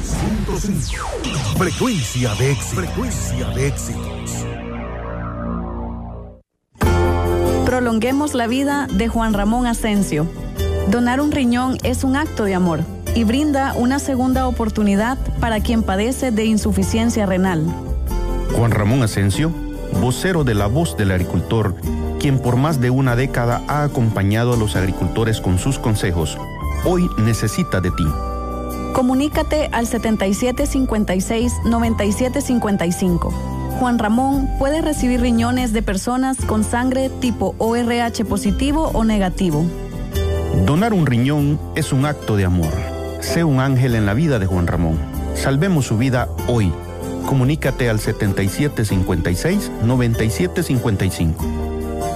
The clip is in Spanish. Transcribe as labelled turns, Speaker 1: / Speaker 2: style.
Speaker 1: 96.5. Frecuencia de éxito. Frecuencia de éxitos.
Speaker 2: Prolonguemos la vida de Juan Ramón Asensio. Donar un riñón es un acto de amor y brinda una segunda oportunidad para quien padece de insuficiencia renal.
Speaker 3: Juan Ramón Asensio, vocero de La Voz del Agricultor, quien por más de una década ha acompañado a los agricultores con sus consejos, hoy necesita de ti.
Speaker 2: Comunícate al 7756-9755. Juan Ramón puede recibir riñones de personas con sangre tipo ORH positivo o negativo.
Speaker 3: Donar un riñón es un acto de amor. Sé un ángel en la vida de Juan Ramón. Salvemos su vida hoy. Comunícate al 7756-9755.